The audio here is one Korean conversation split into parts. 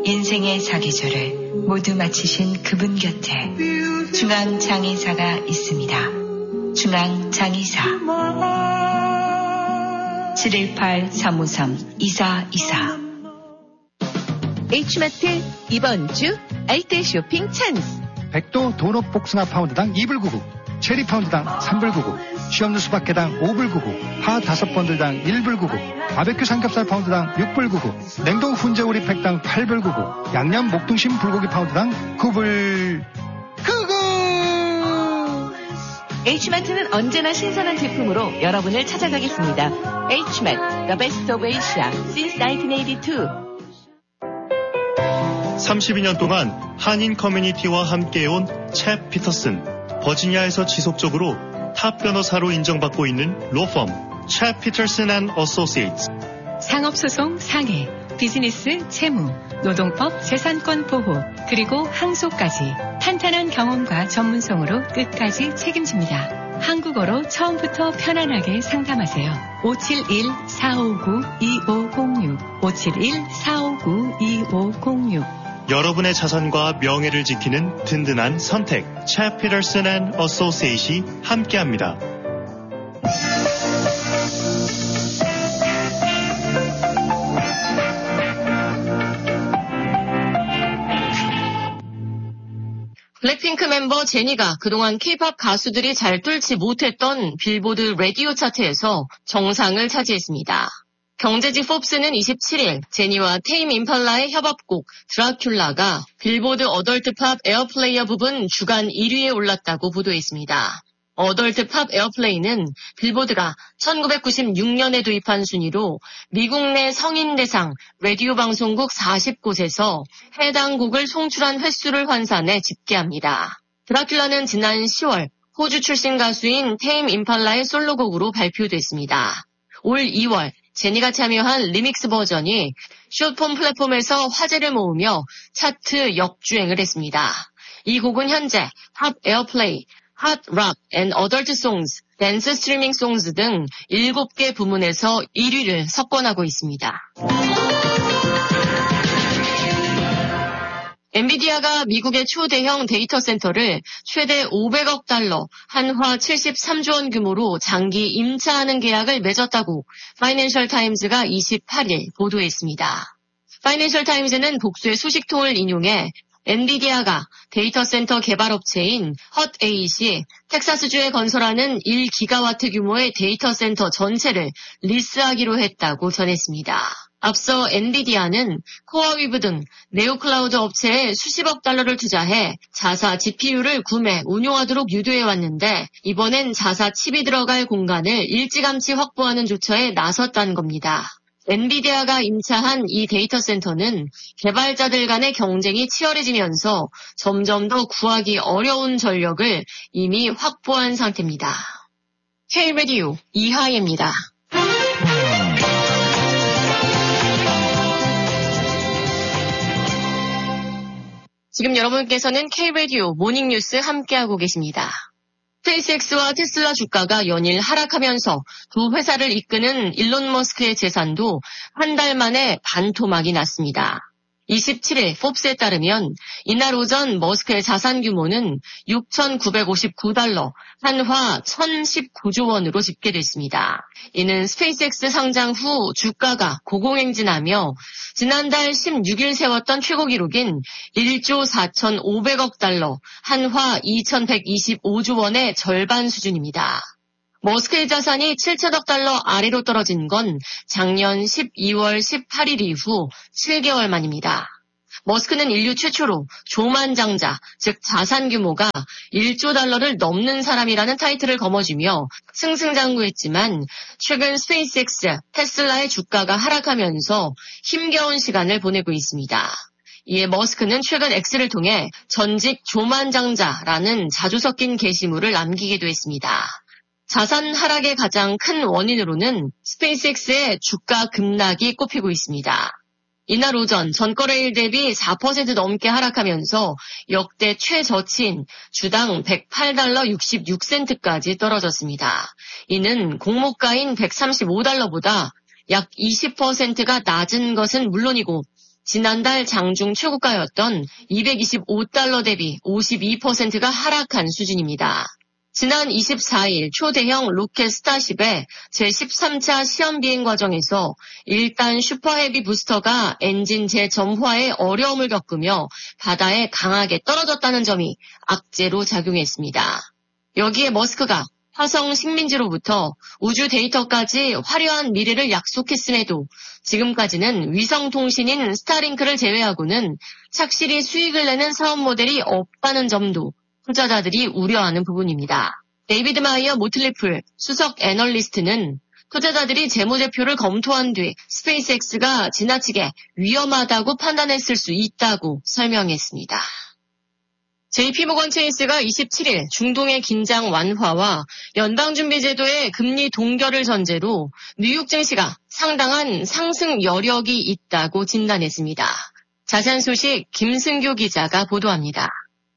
인생의 사계절을 모두 마치신 그분 곁에 중앙장의사가 있습니다. 중앙장의사 718-353-2424. H마트 이번 주 알뜰 쇼핑 찬스. 백도 도넛 복숭아 파운드당 2불 99, 체리 파운드당 3불 99, 시험누수 밖에당 5불 99, 파 5번들당 1불 99, 바베큐 삼겹살 파운드당 6불 99, 냉동 훈제오리 팩당 8불 99, 양념 목등심 불고기 파운드당 9불 99. H마트는 언제나 신선한 제품으로 여러분을 찾아가겠습니다. H마트, the best of Asia since 1982. 32년 동안 한인 커뮤니티와 함께해온 챕 피터슨. 버지니아에서 지속적으로 탑 변호사로 인정받고 있는 로펌 챕 피터슨 앤 어소시에이츠. 상업소송 상해, 비즈니스 채무, 노동법 재산권 보호, 그리고 항소까지 탄탄한 경험과 전문성으로 끝까지 책임집니다. 한국어로 처음부터 편안하게 상담하세요. 571-459-2506 571-459-2506. 여러분의 자산과 명예를 지키는 든든한 선택 챕 피터슨 앤 어소시에이트이 함께합니다. 블랙핑크 멤버 제니가 그동안 K-팝 가수들이 잘 뚫지 못했던 빌보드 라디오 차트에서 정상을 차지했습니다. 경제지 포브스는 27일 제니와 테임 임팔라의 협업곡 드라큘라가 빌보드 어덜트 팝 에어플레이어 부분 주간 1위에 올랐다고 보도했습니다. 어덜트 팝 에어플레이는 빌보드가 1996년에 도입한 순위로 미국 내 성인 대상 라디오 방송국 40곳에서 해당 곡을 송출한 횟수를 환산해 집계합니다. 드라큘라는 지난 10월 호주 출신 가수인 테임 임팔라의 솔로곡으로 발표됐습니다. 올 2월 제니가 참여한 리믹스 버전이 숏폼 플랫폼에서 화제를 모으며 차트 역주행을 했습니다. 이 곡은 현재 팝 에어플레이, 핫 락 앤 어덜트 송즈, 댄스 스트리밍 송즈 등 7개 부문에서 1위를 석권하고 있습니다. 엔비디아가 미국의 초대형 데이터 센터를 최대 500억 달러, 한화 73조 원 규모로 장기 임차하는 계약을 맺었다고 파이낸셜 타임즈가 28일 보도했습니다. 파이낸셜 타임즈는 복수의 수식통을 인용해 엔비디아가 데이터 센터 개발업체인 헛에잇이 텍사스주에 건설하는 1기가와트 규모의 데이터 센터 전체를 리스하기로 했다고 전했습니다. 앞서 엔비디아는 코어위브 등 네오클라우드 업체에 수십억 달러를 투자해 자사 GPU를 구매, 운용하도록 유도해왔는데 이번엔 자사 칩이 들어갈 공간을 일찌감치 확보하는 조처에 나섰다는 겁니다. 엔비디아가 임차한 이 데이터 센터는 개발자들 간의 경쟁이 치열해지면서 점점 더 구하기 어려운 전력을 이미 확보한 상태입니다. K-라디오 이하예입니다. 지금 여러분께서는 K-라디오 모닝뉴스 함께하고 계십니다. 스페이스X와 테슬라 주가가 연일 하락하면서 두 회사를 이끄는 일론 머스크의 재산도 한 달 만에 반토막이 났습니다. 27일 포브스에 따르면 이날 오전 머스크의 자산 규모는 6,959달러, 한화 1,019조 원으로 집계됐습니다. 이는 스페이스X 상장 후 주가가 고공행진하며 지난달 16일 세웠던 최고 기록인 1조 4,500억 달러, 한화 2,125조 원의 절반 수준입니다. 머스크의 자산이 7천억 달러 아래로 떨어진 건 작년 12월 18일 이후 7개월 만입니다. 머스크는 인류 최초로 조만장자, 즉 자산 규모가 1조 달러를 넘는 사람이라는 타이틀을 거머쥐며 승승장구했지만 최근 스페이스X, 테슬라의 주가가 하락하면서 힘겨운 시간을 보내고 있습니다. 이에 머스크는 최근 X를 통해 전직 조만장자라는 자주 섞인 게시물을 남기기도 했습니다. 자산 하락의 가장 큰 원인으로는 스페이스X의 주가 급락이 꼽히고 있습니다. 이날 오전 전거래일 대비 4% 넘게 하락하면서 역대 최저치인 주당 108달러 66센트까지 떨어졌습니다. 이는 공모가인 135달러보다 약 20%가 낮은 것은 물론이고 지난달 장중 최고가였던 $225 대비 52%가 하락한 수준입니다. 지난 24일 초대형 로켓 스타쉽의 제13차 시험 비행 과정에서 일단 슈퍼헤비 부스터가 엔진 재점화에 어려움을 겪으며 바다에 강하게 떨어졌다는 점이 악재로 작용했습니다. 여기에 머스크가 화성 식민지로부터 우주 데이터까지 화려한 미래를 약속했음에도 지금까지는 위성통신인 스타링크를 제외하고는 착실히 수익을 내는 사업 모델이 없다는 점도 투자자들이 우려하는 부분입니다. 데이비드 마이어 모틀리풀 수석 애널리스트는 투자자들이 재무제표를 검토한 뒤 스페이스X가 지나치게 위험하다고 판단했을 수 있다고 설명했습니다. JP모건 체이스가 27일 중동의 긴장 완화와 연방준비제도의 금리 동결을 전제로 뉴욕 증시가 상당한 상승 여력이 있다고 진단했습니다. 자세한 소식 김승규 기자가 보도합니다.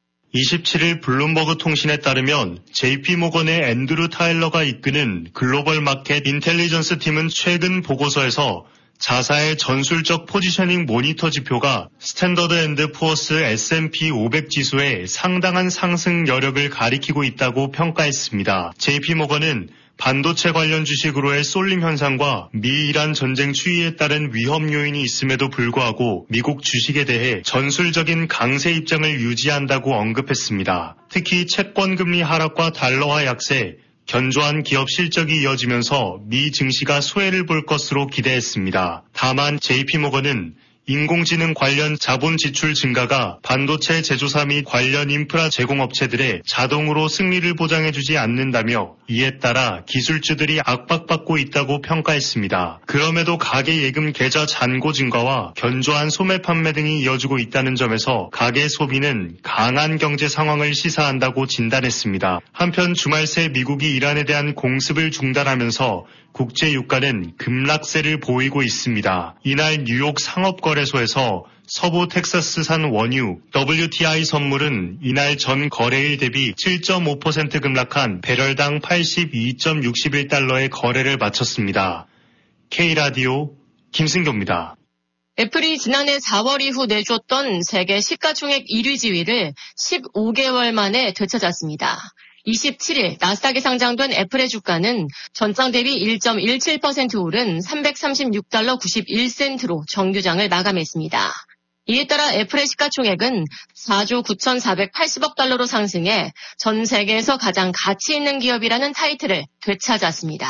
27일 블룸버그 통신에 따르면 JP모건의 앤드루 타일러가 이끄는 글로벌 마켓 인텔리전스 팀은 최근 보고서에서 자사의 전술적 포지셔닝 모니터 지표가 스탠더드 앤드 푸어스 S&P 500 지수에 상당한 상승 여력을 가리키고 있다고 평가했습니다. JP모건은 반도체 관련 주식으로의 쏠림 현상과 미-이란 전쟁 추이에 따른 위험 요인이 있음에도 불구하고 미국 주식에 대해 전술적인 강세 입장을 유지한다고 언급했습니다. 특히 채권금리 하락과 달러화 약세, 견조한 기업 실적이 이어지면서 미 증시가 수혜를 볼 것으로 기대했습니다. 다만 JP모건은 인공지능 관련 자본 지출 증가가 반도체 제조사 및 관련 인프라 제공업체들의 자동으로 승리를 보장해주지 않는다며 이에 따라 기술주들이 압박받고 있다고 평가했습니다. 그럼에도 가계 예금 계좌 잔고 증가와 견조한 소매 판매 등이 이어지고 있다는 점에서 가계 소비는 강한 경제 상황을 시사한다고 진단했습니다. 한편 주말 새 미국이 이란에 대한 공습을 중단하면서 국제 유가는 급락세를 보이고 있습니다. 이날 뉴욕 상업거래소에서 서부 텍사스산 원유 WTI 선물은 이날 전 거래일 대비 7.5% 급락한 배럴당 82.61달러의 거래를 마쳤습니다. K라디오 김승교입니다. 애플이 지난해 4월 이후 내줬던 세계 시가총액 1위 지위를 15개월 만에 되찾았습니다. 27일 나스닥에 상장된 애플의 주가는 전장 대비 1.17% 오른 $336 91센트로 정규장을 마감했습니다. 이에 따라 애플의 시가총액은 4조 9,480억 달러로 상승해 전 세계에서 가장 가치 있는 기업이라는 타이틀을 되찾았습니다.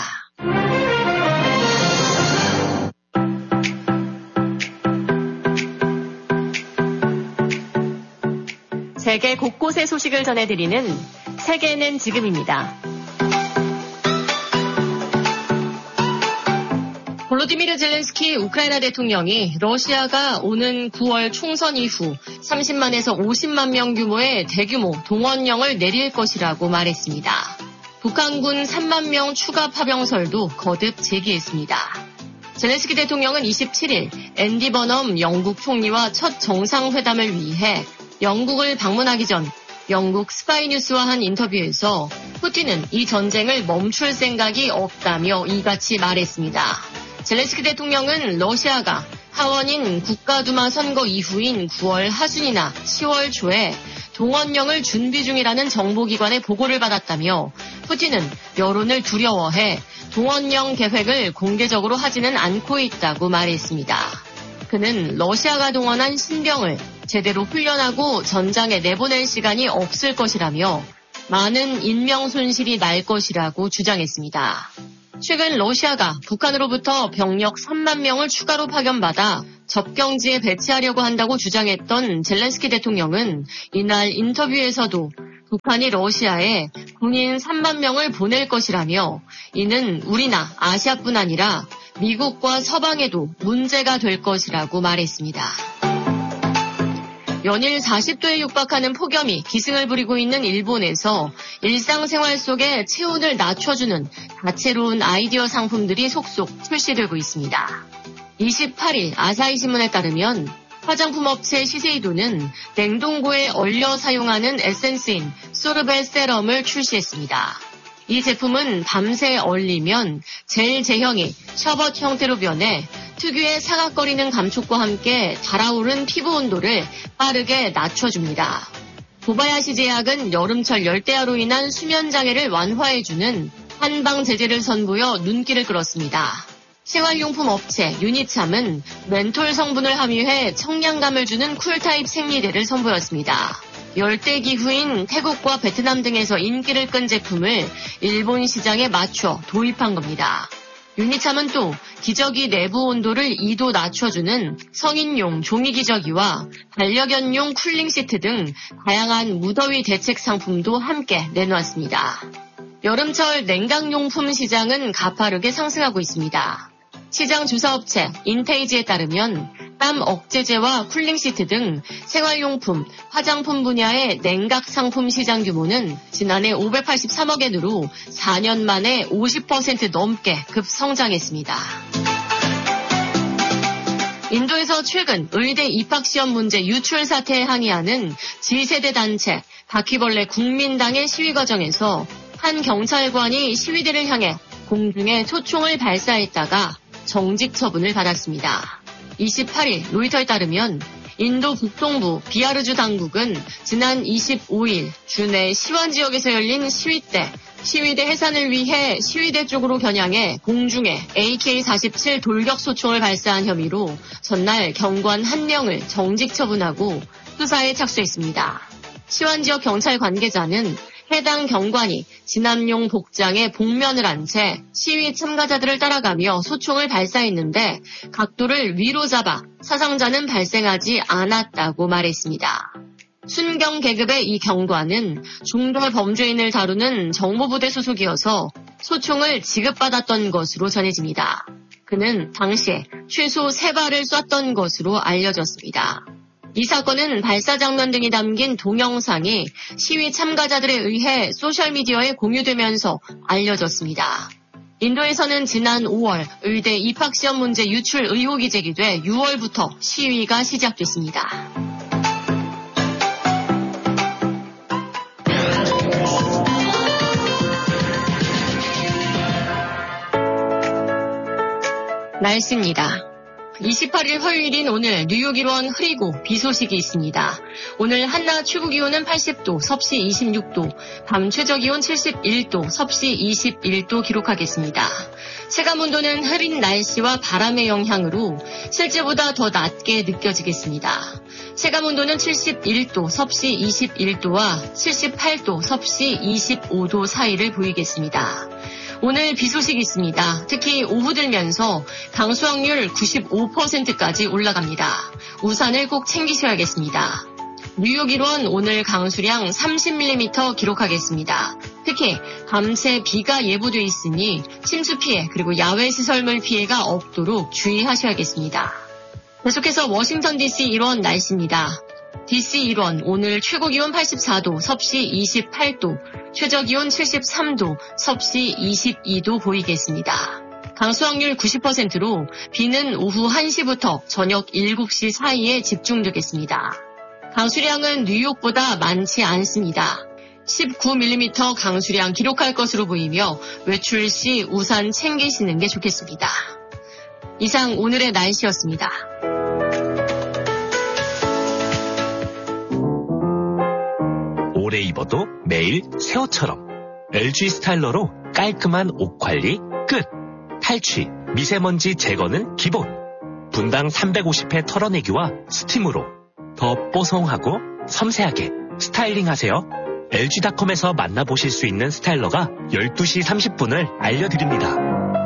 세계 곳곳의 소식을 전해드리는 세계는 지금입니다. 볼로디미르 젤렌스키 우크라이나 대통령이 러시아가 오는 9월 총선 이후 30만에서 50만 명 규모의 대규모 동원령을 내릴 것이라고 말했습니다. 북한군 3만 명 추가 파병설도 거듭 제기했습니다. 젤렌스키 대통령은 27일 앤디 버넘 영국 총리와 첫 정상회담을 위해 영국을 방문하기 전 영국 스카이뉴스와 한 인터뷰에서 푸틴은 이 전쟁을 멈출 생각이 없다며 이같이 말했습니다. 젤렌스키 대통령은 러시아가 하원인 국가두마 선거 이후인 9월 하순이나 10월 초에 동원령을 준비 중이라는 정보기관의 보고를 받았다며 푸틴은 여론을 두려워해 동원령 계획을 공개적으로 하지는 않고 있다고 말했습니다. 그는 러시아가 동원한 신병을 제대로 훈련하고 전장에 내보낼 시간이 없을 것이라며 많은 인명 손실이 날 것이라고 주장했습니다. 최근 러시아가 북한으로부터 병력 3만 명을 추가로 파견받아 접경지에 배치하려고 한다고 주장했던 젤렌스키 대통령은 이날 인터뷰에서도 북한이 러시아에 군인 3만 명을 보낼 것이라며 이는 우리나 아시아뿐 아니라 미국과 서방에도 문제가 될 것이라고 말했습니다. 연일 40도에 육박하는 폭염이 기승을 부리고 있는 일본에서 일상생활 속에 체온을 낮춰주는 다채로운 아이디어 상품들이 속속 출시되고 있습니다. 28일 아사히 신문에 따르면 화장품 업체 시세이도는 냉동고에 얼려 사용하는 에센스인 소르베 세럼을 출시했습니다. 이 제품은 밤새 얼리면 젤 제형이 셔벗 형태로 변해 특유의 사각거리는 감촉과 함께 달아오른 피부 온도를 빠르게 낮춰줍니다. 고바야시 제약은 여름철 열대야로 인한 수면 장애를 완화해주는 한방 제제를 선보여 눈길을 끌었습니다. 생활용품 업체 유니참은 멘톨 성분을 함유해 청량감을 주는 쿨타입 생리대를 선보였습니다. 열대 기후인 태국과 베트남 등에서 인기를 끈 제품을 일본 시장에 맞춰 도입한 겁니다. 유니참은 또 기저귀 내부 온도를 2도 낮춰주는 성인용 종이 기저귀와 반려견용 쿨링 시트 등 다양한 무더위 대책 상품도 함께 내놓았습니다. 여름철 냉각용품 시장은 가파르게 상승하고 있습니다. 시장 조사업체 인테이지에 따르면 땀 억제제와 쿨링 시트 등 생활용품, 화장품 분야의 냉각 상품 시장 규모는 지난해 583억 엔으로 4년 만에 50% 넘게 급성장했습니다. 인도에서 최근 의대 입학시험 문제 유출 사태에 항의하는 G세대 단체 바퀴벌레 국민당의 시위 과정에서 한 경찰관이 시위대를 향해 공중에 초총을 발사했다가 정직 처분을 받았습니다. 28일 로이터에 따르면 인도 북동부 비하르주 당국은 지난 25일 주내 시완 지역에서 열린 시위 때 시위대 해산을 위해 시위대 쪽으로 겨냥해 공중에 AK-47 돌격 소총을 발사한 혐의로 전날 경관 1명을 정직 처분하고 수사에 착수했습니다. 시완 지역 경찰 관계자는 해당 경관이 진압용 복장에 복면을 한 채 시위 참가자들을 따라가며 소총을 발사했는데 각도를 위로 잡아 사상자는 발생하지 않았다고 말했습니다. 순경 계급의 이 경관은 중도 범죄인을 다루는 정보부대 소속이어서 소총을 지급받았던 것으로 전해집니다. 그는 당시에 최소 3발을 쐈던 것으로 알려졌습니다. 이 사건은 발사 장면 등이 담긴 동영상이 시위 참가자들에 의해 소셜미디어에 공유되면서 알려졌습니다. 인도에서는 지난 5월 의대 입학시험 문제 유출 의혹이 제기돼 6월부터 시위가 시작됐습니다. 날씨입니다. 28일 화요일인 오늘 뉴욕 일원 흐리고 비 소식이 있습니다. 오늘 한낮 최고 기온은 80도, 섭씨 26도, 밤 최저 기온 71도, 섭씨 21도 기록하겠습니다. 체감 온도는 흐린 날씨와 바람의 영향으로 실제보다 더 낮게 느껴지겠습니다. 체감 온도는 71도, 섭씨 21도와 78도, 섭씨 25도 사이를 보이겠습니다. 오늘 비 소식이 있습니다. 특히 오후 들면서 강수 확률 95%까지 올라갑니다. 우산을 꼭 챙기셔야겠습니다. 뉴욕 일원 오늘 강수량 30mm 기록하겠습니다. 특히 밤새 비가 예보돼 있으니 침수 피해 그리고 야외 시설물 피해가 없도록 주의하셔야겠습니다. 계속해서 워싱턴 DC 일원 날씨입니다. DC 일원 오늘 최고 기온 84도, 섭씨 28도, 최저 기온 73도, 섭씨 22도 보이겠습니다. 강수 확률 90%로 비는 오후 1시부터 저녁 7시 사이에 집중되겠습니다. 강수량은 뉴욕보다 많지 않습니다. 19mm 강수량 기록할 것으로 보이며 외출 시 우산 챙기시는 게 좋겠습니다. 이상 오늘의 날씨였습니다. 오래 입어도 매일 새 옷처럼 LG 스타일러로 깔끔한 옷 관리 끝. 탈취, 미세먼지 제거는 기본. 분당 350회 털어내기와 스팀으로 더 뽀송하고 섬세하게 스타일링 하세요. LG닷컴에서 만나보실 수 있는 스타일러가 12시 30분을 알려드립니다.